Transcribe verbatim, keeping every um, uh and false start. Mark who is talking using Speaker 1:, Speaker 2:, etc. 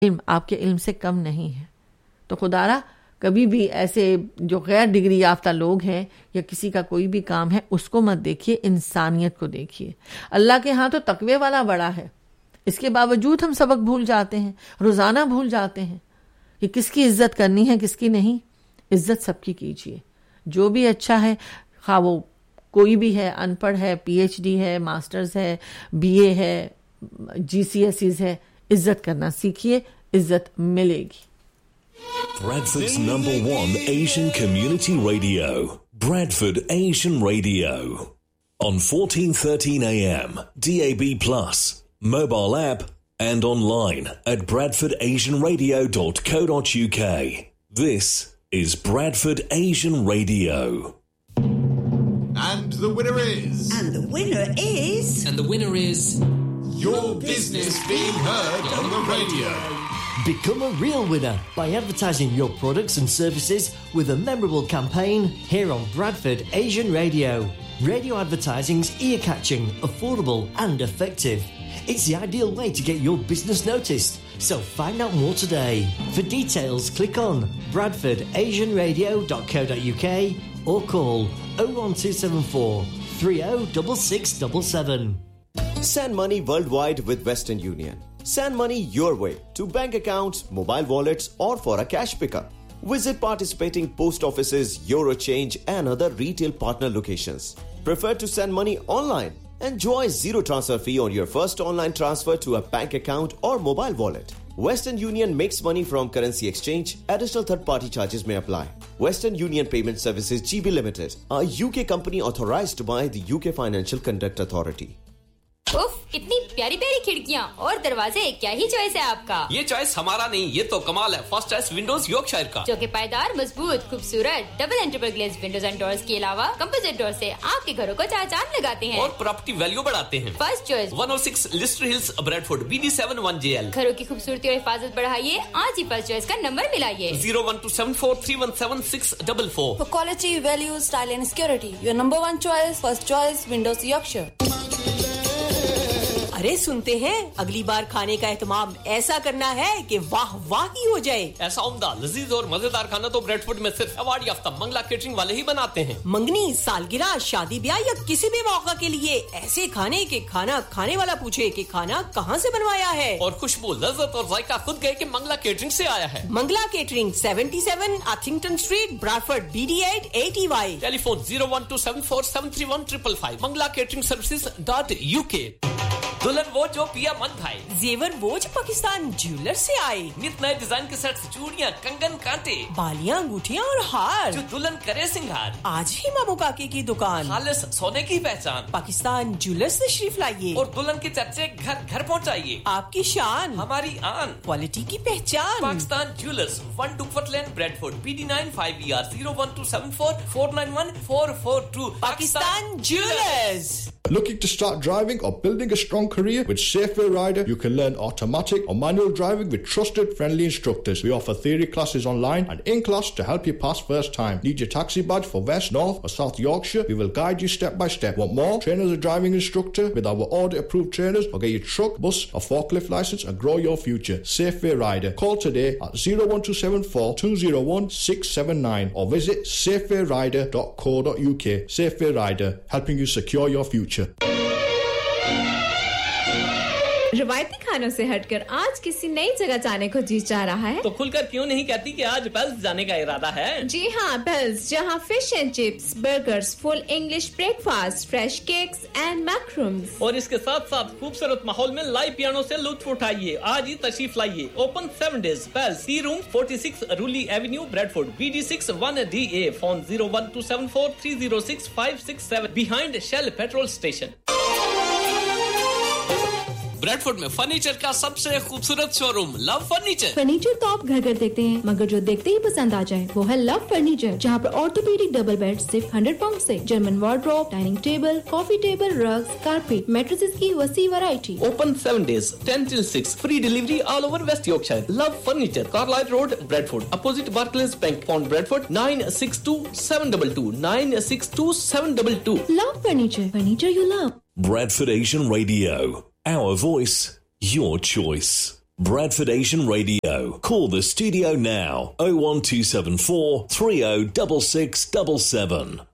Speaker 1: इल्म आपके इल्म से कम नहीं है। तो खुदारा कभी भी ऐसे जो गैर डिग्री याफ्ता लोग हैं या किसी का कोई भी काम है उसको मत देखिए, इंसानियत को देखिए। अल्लाह के यहाँ तो तकवे वाला बड़ा है, इसके बावजूद हम सबक भूल जाते हैं, रोज़ाना भूल जाते हैं कि किसकी इज्जत करनी है किसकी नहीं। इज्जत सबकी कीजिए, जो भी अच्छा है, खा वो कोई भी है, अनपढ़ है, पीएचडी है, मास्टर्स है, बीए है, जीसीएसईज है, इज्जत करना सीखिए, इज्जत मिलेगी।
Speaker 2: Bradford's number one Asian community radio, Bradford Asian Radio, on fourteen thirteen A M, D A B plus, mobile app and online at bradford asian radio dot co dot u k. This is Bradford Asian Radio.
Speaker 3: And the winner is...
Speaker 4: And the winner is...
Speaker 5: And the winner is...
Speaker 3: Your business being heard on the radio.
Speaker 6: Become a real winner by advertising your products and services with a memorable campaign here on Bradford Asian Radio. Radio advertising's ear-catching, affordable and effective. It's the ideal way to get your business noticed. So find out more today. For details, click on bradford asian radio dot co dot u k or call oh one two seven four three oh six six seven seven.
Speaker 7: Send money worldwide with Western Union. Send money your way to bank accounts, mobile wallets or for a cash pickup. Visit participating post offices, Eurochange and other retail partner locations. Prefer to send money online? Enjoy zero transfer fee on your first online transfer to a bank account or mobile wallet. Western Union makes money from currency exchange. Additional third-party charges may apply. Western Union Payment Services G B Limited, a U K company authorized by the U K Financial Conduct Authority.
Speaker 8: उफ, इतनी प्यारी प्यारी खिड़कियाँ और दरवाजे, क्या ही choice है आपका।
Speaker 5: ये चॉइस हमारा नहीं, ये तो कमाल है फर्स्ट चॉइस विंडोज यॉर्कशायर का,
Speaker 8: जो कि पायदार, मजबूत, खूबसूरत double and triple glaze Windows and doors के अलावा कंपोजिट डोर से आपके घरों को चार चांद लगाते हैं
Speaker 5: और प्रॉपर्टी वैल्यू बढ़ाते हैं।
Speaker 8: First choice
Speaker 5: one oh six Leicester hills, Bradford, B D seven one J L.
Speaker 8: घरों की खूबसूरती और हिफाजत बढ़ाइए, आज ही फर्स्ट चॉइस का number मिलाइए
Speaker 5: zero one two seven four three one seven six four four.
Speaker 9: For quality, value, style and security, your number one choice, first choice, Windows Yorkshire.
Speaker 10: अरे सुनते हैं, अगली बार खाने का एहतमाम ऐसा करना है कि वाह वाह ही हो जाए।
Speaker 5: ऐसा उम्दा, लजीज और मजेदार खाना तो ब्रैडफोर्ड में सिर्फ अवार्ड याफ्ता मंगला केटरिंग वाले ही बनाते हैं।
Speaker 10: मंगनी, सालगिरह, शादी ब्याह या किसी भी मौका के लिए ऐसे खाने के खाना खाने वाला पूछे कि खाना कहाँ से बनवाया है,
Speaker 5: और खुशबू, लज्जत और जायका खुद गए कि मंगला केटरिंग से आया है।
Speaker 10: Mangla catering seventy-seven Athington Street, Bradford, B D eight eight E Y.
Speaker 5: Telephone zero one two seven four seven three one five five five. Mangla catering services dot U के। दुल्हन वो जो पिया मन भाई,
Speaker 10: जेवर वो जो पाकिस्तान ज्वेलर से आए,
Speaker 5: नित नए डिजाइन के सेट्स, चूड़ियां, कंगन, कांटे,
Speaker 10: बालियां, अंगूठियां और हार,
Speaker 5: जो दुल्हन करे सिंगार।
Speaker 10: आज ही मामू काके की दुकान,
Speaker 5: खालिस सोने की पहचान,
Speaker 10: पाकिस्तान ज्वेलर्स से तशरीफ लाइए
Speaker 5: और दुल्हन के चर्चे घर घर पहुंचाइए।
Speaker 10: आपकी शान,
Speaker 5: हमारी आन,
Speaker 10: क्वालिटी की पहचान।
Speaker 5: Pakistan jewellers, one टूफट lane, Bradford, B D nine five E R zero one two seven four four nine one four four two.
Speaker 10: Pakistan jewellers.
Speaker 11: Looking to start driving or building a strong career with Safeway Rider? You can learn automatic or manual driving with trusted, friendly instructors. We offer theory classes online and in class to help you pass first time. Need your taxi badge for West, North or South Yorkshire? We will guide you step by step. Want more? Train as a driving instructor with our audit approved trainers, or get your truck, bus or forklift license and grow your future. Safeway Rider. Call today at zero one two seven four two zero one six seven nine or visit safeway rider dot co dot u k. Safeway Rider, helping you secure your future.
Speaker 12: रवायती खानों से हटकर आज किसी नई जगह जाने को जी चाह रहा है,
Speaker 5: तो खुलकर क्यों नहीं कहती कि आज पेल्स जाने का इरादा है।
Speaker 12: जी हाँ, पेल्स, जहाँ fish and chips, burgers, full English breakfast, fresh cakes and मैक्रूम्स और
Speaker 5: इसके साथ साथ खूबसूरत माहौल में लाइव पियानो से लुत्फ उठाइए। आज ही तशरीफ लाइए। Open seven days. Pails, T room forty-six रूली Avenue, Bradford, B D six one D A. Phone zero one two seven four three zero six five six seven behind Shell petrol station. Bradford में furniture का सबसे खूबसूरत showroom love furniture.
Speaker 12: Furniture तो आप घर घर देखते हैं, मगर जो देखते ही पसंद आ जाए वो है लव फर्नीचर, जहाँ पर ऑर्थोपेडिक डबल बेड सिर्फ हंड्रेड पाउंड से, German wardrobe, dining table, coffee table, rugs, carpet, mattresses की वसी variety.
Speaker 5: Open seven days, ten till six, free delivery all over West Yorkshire. Love furniture, Carlisle road, Bradford, opposite Barclays bank, pond Bradford, nine six two seven two two nine six two seven two two.
Speaker 12: Love furniture, furniture you love.
Speaker 2: Bradford Asian Radio. Our voice, your choice. Bradford Asian Radio. Call the studio now oh one two seven four three oh six six seven seven.